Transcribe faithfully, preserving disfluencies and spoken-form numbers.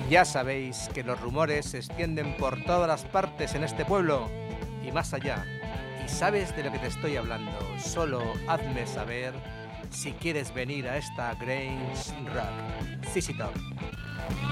Ya sabéis que los rumores se extienden por todas las partes en este pueblo y más allá. Y sabes de lo que te estoy hablando. Solo hazme saber si quieres venir a esta Grange Rock. C C Top.